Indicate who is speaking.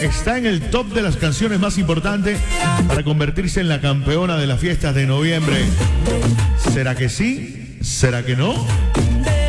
Speaker 1: está en el top de las canciones más importantes para convertirse en la campeona de las fiestas de noviembre. ¿Será que sí? ¿Será que no?